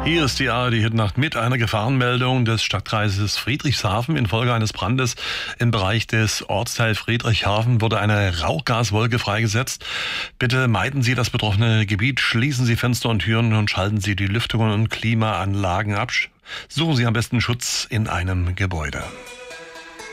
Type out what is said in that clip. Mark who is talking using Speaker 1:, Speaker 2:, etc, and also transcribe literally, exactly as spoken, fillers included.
Speaker 1: Hier ist die A R D-Hitnacht mit einer Gefahrenmeldung des Stadtkreises Friedrichshafen. Infolge eines Brandes im Bereich des Ortsteils Friedrichshafen wurde eine Rauchgaswolke freigesetzt. Bitte meiden Sie das betroffene Gebiet, schließen Sie Fenster und Türen und schalten Sie die Lüftungen und Klimaanlagen ab. Suchen Sie am besten Schutz in einem Gebäude.